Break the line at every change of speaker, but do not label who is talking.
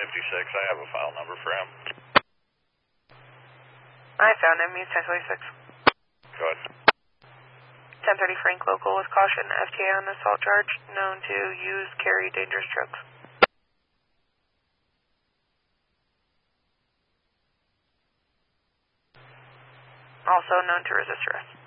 I have a file number for him.
I found him. He's 1026.
Go ahead.
1030 Frank local with caution. FTA on assault charge. Known to use, carry dangerous drugs. Also known to resist arrest.